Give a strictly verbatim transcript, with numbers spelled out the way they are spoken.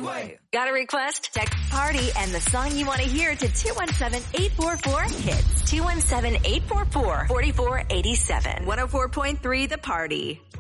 One-way. Got a request? Text party and the song you want to hear to two one seven, eight four four, hits. two one seven, eight four four, four four eight seven. one oh four point three The Party.